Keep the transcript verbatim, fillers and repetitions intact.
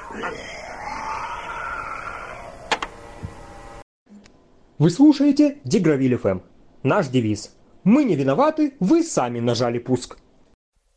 Вы слушаете Дигравиль эф эм. Наш девиз: мы не виноваты, вы сами нажали пуск.